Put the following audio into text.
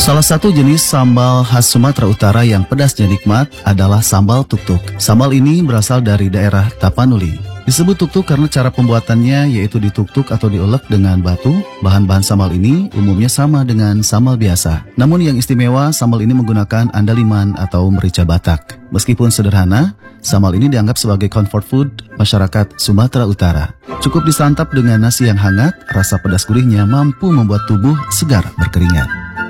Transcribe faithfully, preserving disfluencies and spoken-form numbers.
Salah satu jenis sambal khas Sumatera Utara yang pedasnya nikmat adalah sambal tuk-tuk. Sambal ini berasal dari daerah Tapanuli. Disebut tuk-tuk karena cara pembuatannya yaitu dituk-tuk atau diulek dengan batu. Bahan-bahan sambal ini umumnya sama dengan sambal biasa. Namun yang istimewa, sambal ini menggunakan andaliman atau merica Batak. Meskipun sederhana, sambal ini dianggap sebagai comfort food masyarakat Sumatera Utara. Cukup disantap dengan nasi yang hangat, rasa pedas gurihnya mampu membuat tubuh segar berkeringat.